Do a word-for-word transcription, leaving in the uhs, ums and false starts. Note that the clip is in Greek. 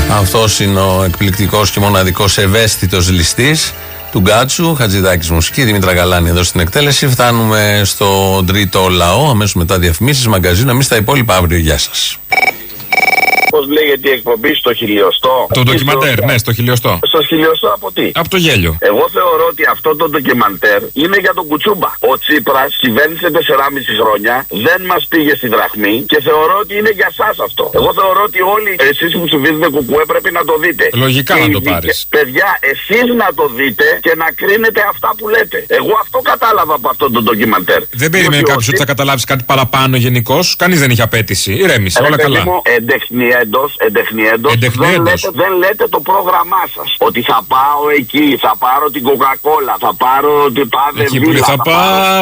Αυτός είναι ο εκπληκτικός και μοναδικός ευαίσθητος ληστής του Γκάτσου. Χατζηδάκης μουσική, Δημήτρα Γαλάνη εδώ στην εκτέλεση. Φτάνουμε στο τρίτο λαό, αμέσως μετά διαφημίσεις, μαγκαζίνο. Εμείς τα υπόλοιπα αύριο. Γεια σας. Πώς λέγεται η εκπομπή, στο χιλιοστό? Το ντοκιμαντέρ, ναι, στο χιλιοστό. Στο χιλιοστό από τι? Από το γέλιο. Εγώ θεωρώ ότι αυτό το ντοκιμαντέρ είναι για τον Κουτσούμπα. Ο Τσίπρας κυβέρνησε τεσσεράμισι χρόνια, δεν μας πήγε στη δραχμή και θεωρώ ότι είναι για σας αυτό. Εγώ θεωρώ ότι όλοι εσείς που ψηφίζετε κουκουέ πρέπει να το δείτε. Λογικά και να το και, πάρεις. Παιδιά, εσείς να το δείτε και να κρίνετε αυτά που λέτε. Εγώ αυτό κατάλαβα από αυτό το ντοκιμαντέρ. Δεν περίμενε κάποιος ότι θα καταλάβεις κάτι παραπάνω γενικώς. Κανείς δεν είχε απέτηση. Ηρέμησε, όλα καλά. Εντεχνιέντος, εντεχνιέντος, δεν, λέτε, δεν λέτε το πρόγραμμά σας. Ότι θα πάω εκεί, θα πάρω την Coca-Cola, θα πάρω την Πάδε Βίλα. Θα πάω.